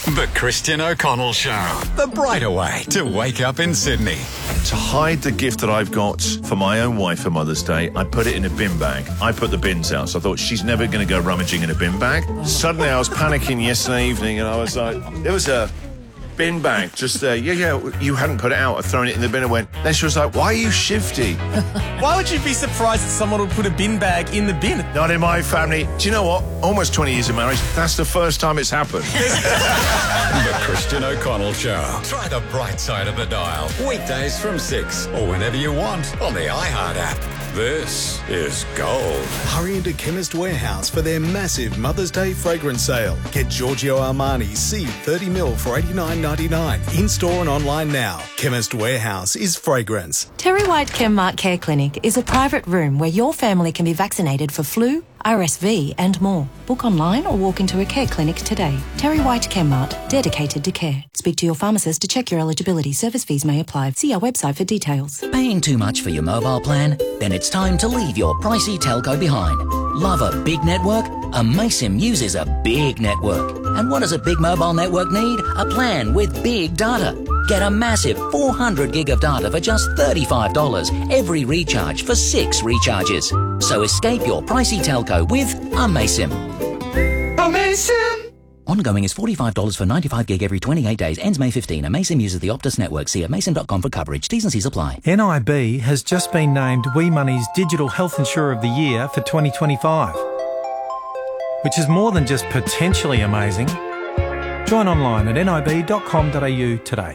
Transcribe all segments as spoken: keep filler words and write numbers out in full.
The Christian O'Connell Show. The brighter way to wake up in Sydney. To hide the gift that I've got for my own wife for Mother's Day, I put it in a bin bag. I put the bins out, so I thought she's never going to go rummaging in a bin bag. Suddenly I was panicking yesterday evening, and I was like, there was a bin bag just there. Yeah, yeah, you hadn't put it out. I'd thrown it in the bin and went. Then she was like, why are you shifty? Why would you be surprised that someone would put a bin bag in the bin? Not in my family. Do you know what? Almost twenty years of marriage, that's the first time it's happened. The Christian O'Connell Show. Try the bright side of the dial. Weekdays from six or whenever you want on the iHeart app. This is gold. Hurry into Chemist Warehouse for their massive Mother's Day fragrance sale. Get Giorgio Armani C thirty mil for eighty-nine ninety-nine. In-store and online now. Chemist Warehouse is fragrance. Terry White Chemmart Care Clinic is a private room where your family can be vaccinated for flu, R S V and more. Book online or walk into a care clinic today. Terry White Chemmart, dedicated to care. Speak to your pharmacist to check your eligibility. Service fees may apply. See our website for details. Paying too much for your mobile plan? Then it's time to leave your pricey telco behind. Love a big network? Amaysim uses a big network. And what does a big mobile network need? A plan with big data. Get a massive four hundred gig of data for just thirty-five dollars every recharge for six recharges. So escape your pricey telco with Amaysim. Amaysim! Ongoing is forty-five dollars for ninety-five gig every twenty-eight days. Ends May fifteenth. Amaysim uses the Optus network. See amaysim dot com for coverage. T's and C's apply. N I B has just been named WeMoney's Digital Health Insurer of the Year for twenty twenty-five, which is more than just potentially amazing. Join online at nib dot com dot a u today.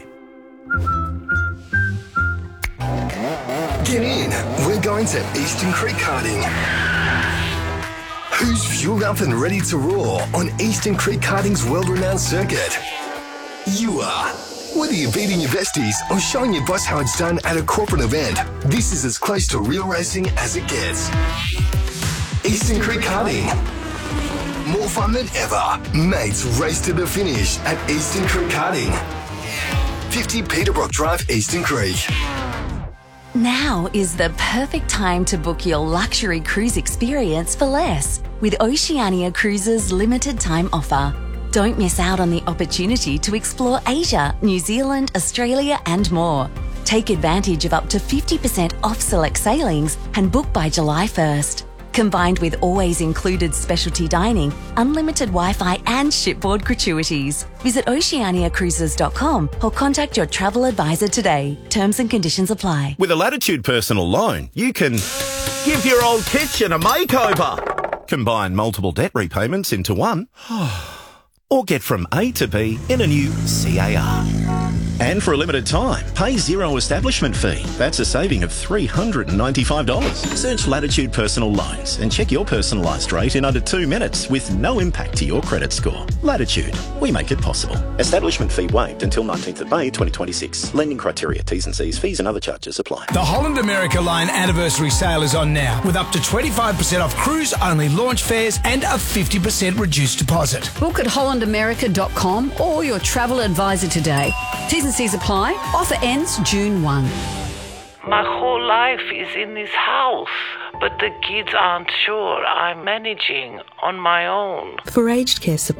Get in. We're going to Eastern Creek Karting. Who's fueled up and ready to roar on Eastern Creek Karting's world-renowned circuit? You are. Whether you're beating your besties or showing your boss how it's done at a corporate event, this is as close to real racing as it gets. Eastern Creek Karting. More fun than ever. Mates race to the finish at Eastern Creek Karting. fifty Peterbrook Drive, Eastern Creek. Now is the perfect time to book your luxury cruise experience for less with Oceania Cruises' limited time offer. Don't miss out on the opportunity to explore Asia, New Zealand, Australia and more. Take advantage of up to fifty percent off select sailings and book by July first. Combined with always included specialty dining, unlimited Wi-Fi and shipboard gratuities. Visit oceania cruises dot com or contact your travel advisor today. Terms and conditions apply. With a Latitude personal loan, you can give your old kitchen a makeover, combine multiple debt repayments into one, or get from A to B in a new C A R. And for a limited time, pay zero establishment fee. That's a saving of three hundred ninety-five dollars. Search Latitude Personal Loans and check your personalised rate in under two minutes with no impact to your credit score. Latitude, we make it possible. Establishment fee waived until nineteenth of May twenty twenty-six. Lending criteria, T's and C's, fees and other charges apply. The Holland America Line anniversary sale is on now with up to twenty-five percent off cruise-only launch fares and a fifty percent reduced deposit. Book at holland america dot com or your travel advisor today. T's and C's apply. Offer ends June first. My whole life is in this house, but the kids aren't sure I'm managing on my own. For aged care support,